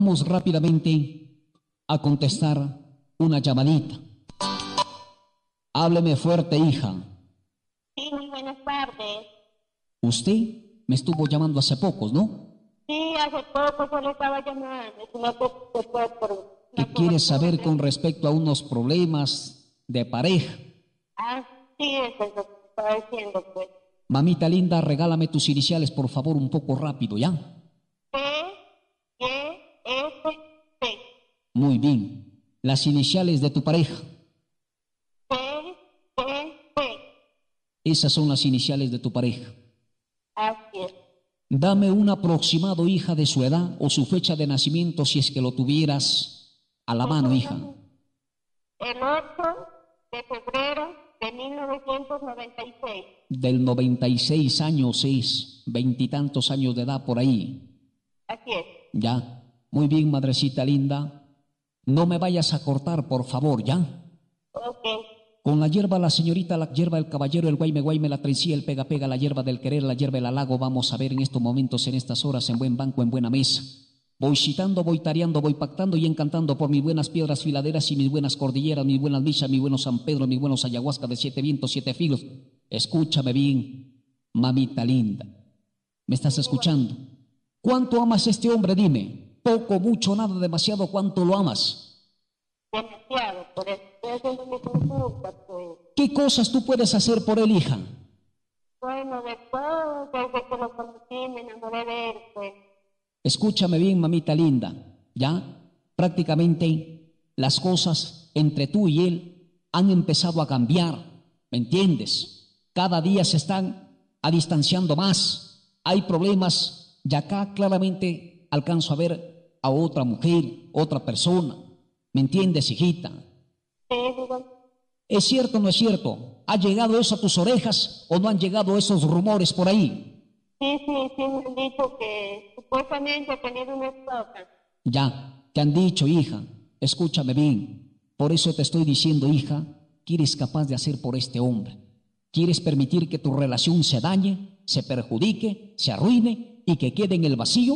Vamos rápidamente a contestar una llamadita. Hábleme fuerte, hija. Sí, muy buenas tardes. Usted me estuvo llamando hace pocos, ¿no? Sí, hace poco yo le estaba llamando, sino que después por ¿Qué una quiere saber cobertura. con respecto a unos problemas de pareja? Ah, sí, eso es lo que estaba diciendo, pues. Mamita linda, regálame tus iniciales, por favor, un poco rápido, ¿ya? P, Y, S, T. Muy bien. Las iniciales de tu pareja. P, T, T. Esas son las iniciales de tu pareja. Así es. Dame un aproximado, hija, de su edad o su fecha de nacimiento, si es que lo tuvieras a la mano, hija. El 8 de febrero de 1996. Del 96 años es, veintitantos años de edad por ahí. Así es. Ya. Muy bien, madrecita linda. No me vayas a cortar, por favor, ¿ya? Ok. Con la hierba la señorita, la hierba del caballero, el guayme, la trencilla, el pega pega, la hierba del querer, la hierba del halago. Vamos a ver en estos momentos, en estas horas, en buen banco, en buena mesa. Voy citando, voy tareando, voy pactando y encantando por mis buenas piedras filaderas y mis buenas cordilleras, mis buenas villas, mis buenos San Pedro, mis buenos ayahuasca de 7 vientos, 7 filos. Escúchame bien, mamita linda. ¿Me estás escuchando? ¿Cuánto amas a este hombre? Dime. Poco, mucho, nada, demasiado. ¿Cuánto lo amas? Demasiado, por eso estoy haciendo mi consulta, pues. ¿Qué cosas tú puedes hacer por él, hija? Bueno, de todo, desde que lo conocí me enamoré de él, pues. Escúchame bien, mamita linda, ¿ya? Prácticamente las cosas entre tú y él han empezado a cambiar, ¿me entiendes? Cada día se están distanciando más, hay problemas y acá claramente alcanzo a ver a otra mujer, otra persona, ¿me entiendes, hijita? Sí, digo, ¿Es cierto o no es cierto? ¿Ha llegado eso a tus orejas o no han llegado esos rumores por ahí? sí, me han dicho que supuestamente ha tenido una esposa. Ya, te han dicho, hija, escúchame bien. Por eso te estoy diciendo, hija, ¿qué eres capaz de hacer por este hombre? ¿Quieres permitir que tu relación se dañe, se perjudique, se arruine y que quede en el vacío?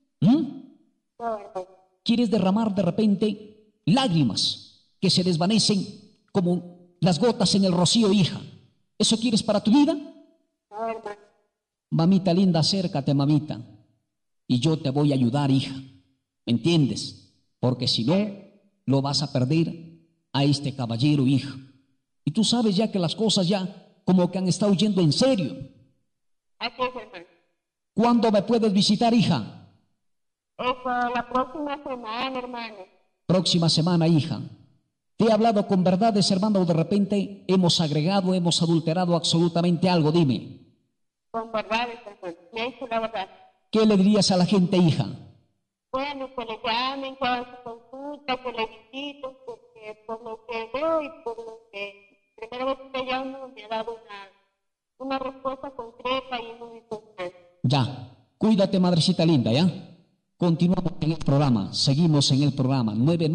No, ¿Quieres derramar de repente lágrimas que se desvanecen como las gotas en el rocío, hija? ¿Eso quieres para tu vida? no, hermano. Mamita linda, acércate, mamita, y yo te voy a ayudar, hija. ¿Me entiendes? Porque si no, lo vas a perder a este caballero, hija. Y tú sabes ya que las cosas ya como que han estado yendo en serio. Así es, hermano. ¿Cuándo me puedes visitar, hija? Eso, la próxima semana, hermano. Próxima semana, hija. ¿Te he hablado con verdades, hermano, o de repente hemos agregado, hemos adulterado absolutamente algo? Dime. Con verdades, hermano. Me ha dicho la verdad. ¿Qué le dirías a la gente, hija? Bueno, que le llamen, que hagan su consulta, que le visiten, porque por lo que veo y por lo que primera vez que llamo me ha dado una respuesta concreta y muy importante. Ya. Cuídate, madrecita linda, ¿ya? Continuamos en el programa, seguimos en el programa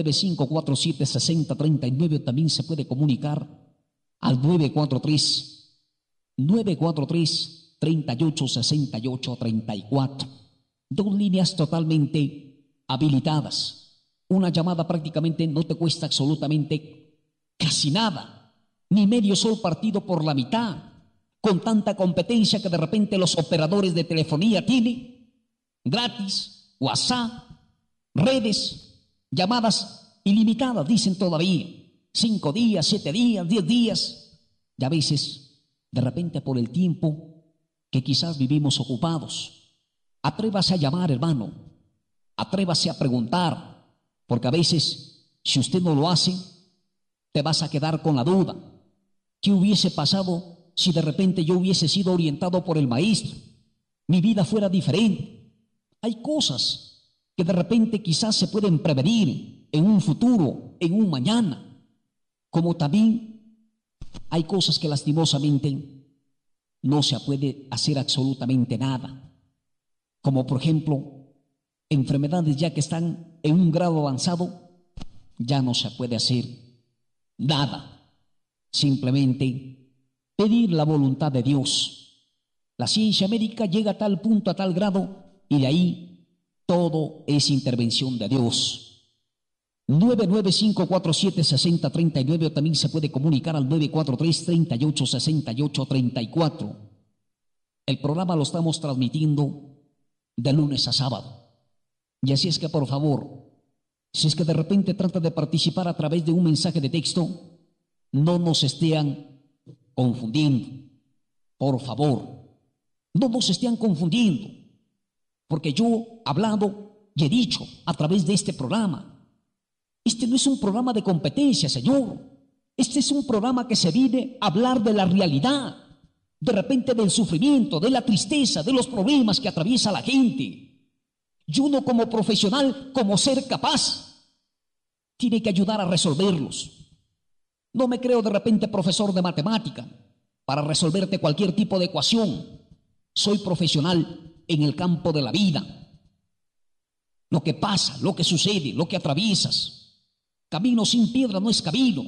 995476039, también se puede comunicar al 943-3868-34, dos líneas totalmente habilitadas, una llamada prácticamente no te cuesta absolutamente casi nada, ni medio sol partido por la mitad, con tanta competencia que de repente los operadores de telefonía tienen, gratis, WhatsApp, redes, llamadas ilimitadas, dicen todavía, 5 días, 7 días, 10 días, y a veces, de repente por el tiempo que quizás vivimos ocupados. Atrévase a llamar, hermano, atrévase a preguntar, porque a veces, si usted no lo hace, te vas a quedar con la duda. ¿Qué hubiese pasado si de repente yo hubiese sido orientado por el maestro? Mi vida fuera diferente. Hay cosas que de repente quizás se pueden prevenir en un futuro, en un mañana, como también hay cosas que lastimosamente no se puede hacer absolutamente nada, como por ejemplo enfermedades ya que están en un grado avanzado, ya no se puede hacer nada, simplemente pedir la voluntad de Dios. La ciencia médica llega a tal punto, a tal grado, y de ahí Todo es intervención de Dios. 995476039 o también se puede comunicar al 943-3868-34. El programa lo estamos transmitiendo de lunes a sábado. Y así es que, por favor, si es que de repente trata de participar a través de un mensaje de texto, no nos estén confundiendo. Por favor, no nos estén confundiendo. Porque yo he hablado y he dicho a través de este programa, este no es un programa de competencia, Señor. Este es un programa que se viene a hablar de la realidad, de repente del sufrimiento, de la tristeza, de los problemas que atraviesa la gente. Y uno como profesional, como ser capaz, tiene que ayudar a resolverlos. No me creo de repente profesor de matemática para resolverte cualquier tipo de ecuación. Soy profesional en el campo de la vida. Lo que pasa, lo que sucede, lo que atraviesas. Camino sin piedra no es camino.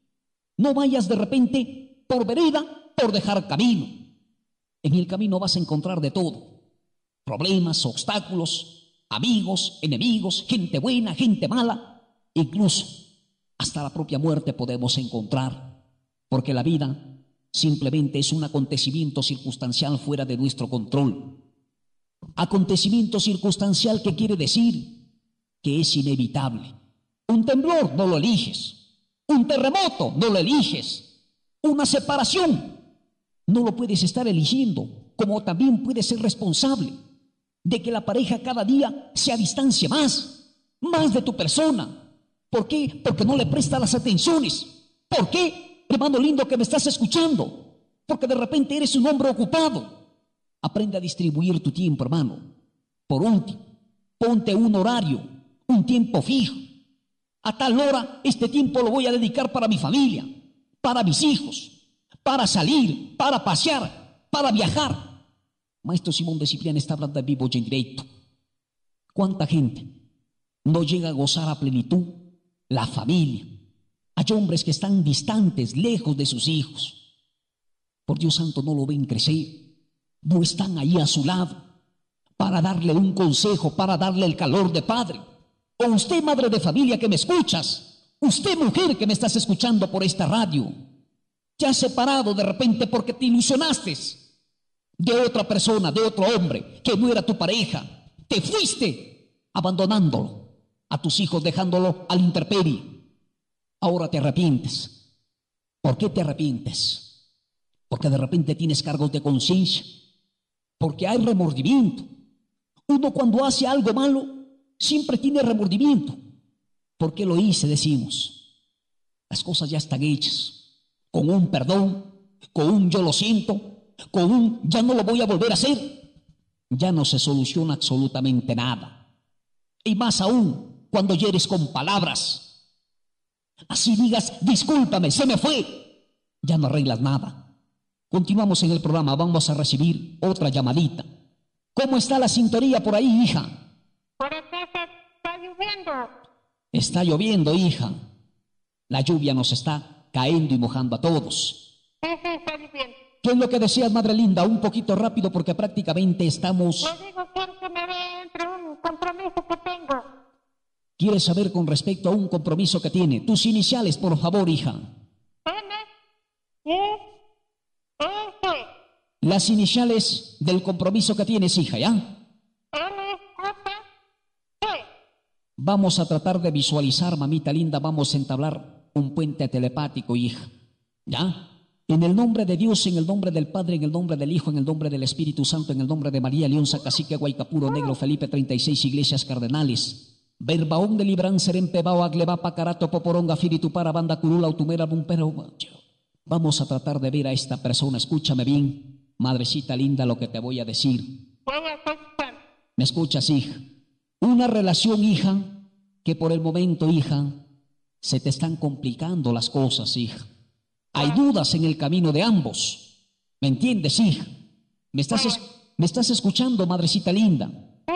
No vayas de repente por vereda por dejar camino. En el camino vas a encontrar de todo. Problemas, obstáculos, amigos, enemigos, gente buena, gente mala. Incluso hasta la propia muerte podemos encontrar. Porque la vida simplemente es un acontecimiento circunstancial fuera de nuestro control. Acontecimiento circunstancial que quiere decir que es inevitable. Un temblor no lo eliges, un terremoto no lo eliges, una separación no lo puedes estar eligiendo, como también puedes ser responsable de que la pareja cada día se distancie más de tu persona. ¿Por qué? Porque no le presta las atenciones. ¿Por qué, hermano lindo que me estás escuchando? Porque de repente eres un hombre ocupado. Aprende a distribuir tu tiempo, hermano. Por último, ponte un horario, un tiempo fijo. A tal hora, este tiempo lo voy a dedicar para mi familia, para mis hijos, para salir, para pasear, para viajar. Maestro Simón de Ciprián está hablando en vivo y en directo. ¿Cuánta gente no llega a gozar a plenitud la familia? Hay hombres que están distantes, lejos de sus hijos. Por Dios santo, no lo ven crecer. No están ahí a su lado para darle un consejo, para darle el calor de padre. O usted, madre de familia que me escuchas, usted, mujer que me estás escuchando por esta radio, te has separado de repente porque te ilusionaste de otra persona, de otro hombre que no era tu pareja. Te fuiste abandonándolo a tus hijos, dejándolo a la intemperie. Ahora te arrepientes. ¿Por qué te arrepientes? Porque de repente tienes cargos de conciencia, porque hay remordimiento. Uno cuando hace algo malo siempre tiene remordimiento. ¿Por qué lo hice? Decimos. Las cosas ya están hechas. Con un perdón, con un yo lo siento, con un ya no lo voy a volver a hacer, ya no se soluciona absolutamente nada. Y más aún cuando hieres con palabras. Así digas, discúlpame, se me fue. Ya no arreglas nada. Continuamos en el programa, vamos a recibir otra llamadita. ¿Cómo está la sintonía por ahí, hija? Por acá está lloviendo. Está lloviendo, hija. La lluvia nos está cayendo y mojando a todos. Sí, está lloviendo. ¿Qué es lo que deseas, madre linda? Un poquito rápido porque prácticamente estamos... Le digo, quiero que me vea entre un compromiso que tengo. ¿Quieres saber con respecto a un compromiso que tiene? Tus iniciales, por favor, hija. M, E, S, Las iniciales del compromiso que tienes, hija, ¿ya? L, J, T. Vamos a tratar de visualizar, mamita linda, vamos a entablar un puente telepático, hija. ¿Ya? En el nombre de Dios, en el nombre del Padre, en el nombre del Hijo, en el nombre del Espíritu Santo, en el nombre de María Leonza, Cacique, Guaycapuro, Negro, Felipe, 36 iglesias cardenales. Verbaón de Libran, Serempebao, Agleba, Pacarato, Poporonga, Firitupara, Banda, Curula, Autumera, Bumpero. Vamos a tratar de ver a esta persona. Escúchame bien, madrecita linda, lo que te voy a decir. ¿Me escuchas, hija? Una relación, hija, que por el momento, hija, se te están complicando las cosas, hija. Hay dudas en el camino de ambos. ¿Me entiendes, hija? ¿Me estás escuchando, madrecita linda?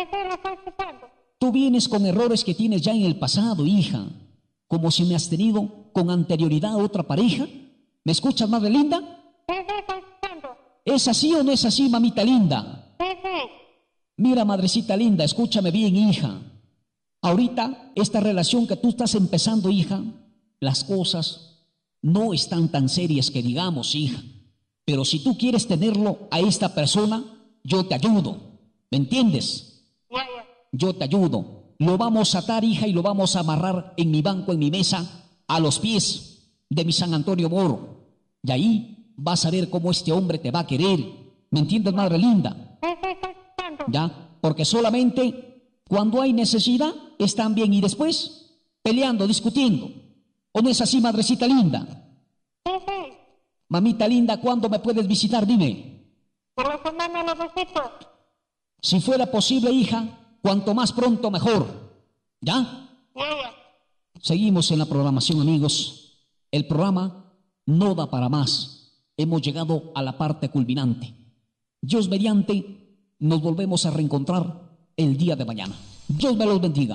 Tú vienes con errores que tienes ya en el pasado, hija. Como si me has tenido con anterioridad a otra pareja. ¿Me escuchas, madre linda? ¿Es así o no es así, mamita linda? Mira, madrecita linda, escúchame bien, hija. Ahorita, esta relación que tú estás empezando, hija, las cosas no están tan serias que digamos, hija. Pero si tú quieres tenerlo a esta persona, yo te ayudo. ¿Me entiendes? Ya, ya. Yo te ayudo. Lo vamos a atar, hija, y lo vamos a amarrar en mi banco, en mi mesa, a los pies de mi San Antonio Moro. Y ahí vas a ver cómo este hombre te va a querer. ¿Me entiendes, madre linda? Sí, sí, estoy escuchando. ¿Ya? Porque solamente cuando hay necesidad están bien y después peleando, discutiendo. ¿O no es así, madrecita linda? Sí, sí. Mamita linda, ¿cuándo me puedes visitar? Dime. Por la semana lo visito. Si fuera posible, hija, cuanto más pronto mejor. ¿Ya? Ya, ya. Seguimos en la programación, amigos. El programa no da para más. Hemos llegado a la parte culminante. Dios mediante, nos volvemos a reencontrar el día de mañana. Dios me los bendiga.